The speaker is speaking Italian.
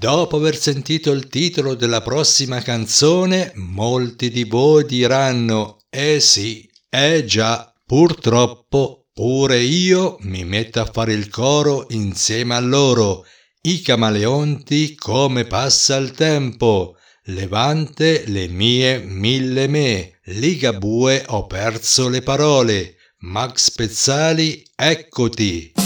Dopo aver sentito il titolo della prossima canzone, molti di voi diranno: sì, già, purtroppo pure io mi metto a fare il coro insieme a loro. I Camaleonti, come passa il tempo, Levante le mie 1000 me, Ligabue ho perso le parole, Max Pezzali eccoti.